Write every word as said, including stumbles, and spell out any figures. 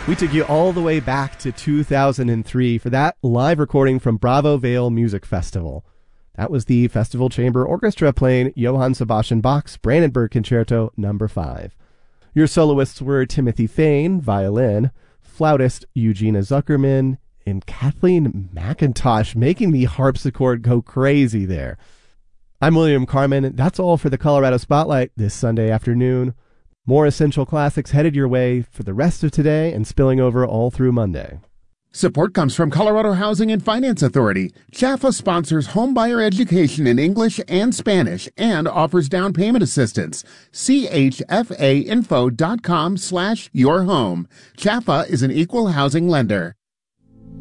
We took you all the way back to two thousand three for that live recording from Bravo Vale Music Festival. That was the Festival Chamber Orchestra playing Johann Sebastian Bach's Brandenburg Concerto number five. Your soloists were Timothy Fain, violin, flautist Eugenia Zuckerman, and Kathleen McIntosh, making the harpsichord go crazy there. I'm William Carmen. That's all for the Colorado Spotlight this Sunday afternoon. More essential classics headed your way for the rest of today and spilling over all through Monday. Support comes from Colorado Housing and Finance Authority. C H A F A sponsors homebuyer education in English and Spanish and offers down payment assistance. C H F A info dot com slash your home. C H A F A is an equal housing lender.